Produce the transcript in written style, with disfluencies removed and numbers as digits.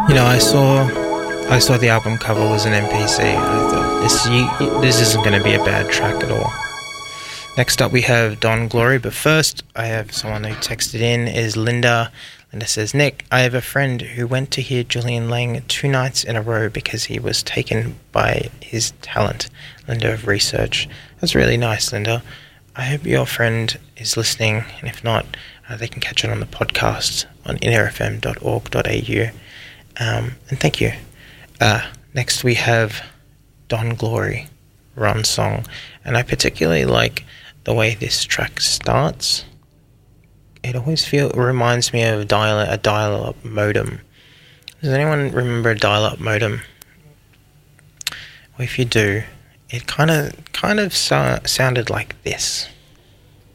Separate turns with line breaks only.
You know, I saw the album cover was an NPC. I thought this isn't going to be a bad track at all. Next up we have Don Glory, but first I have someone who texted in, is Linda. Linda says, Nick, I have a friend who went to hear Julian Lang 2 nights in a row because he was taken by his talent. Linda of Research. That's really nice, Linda. I hope your friend is listening, and if not, they can catch it on the podcast on innerfm.org.au. And thank you. Next we have Don Glory, Run Song, and I particularly like the way this track starts. It always reminds me of a dial-up modem. Does anyone remember a dial-up modem? Well, if you do, it kind of sounded like this.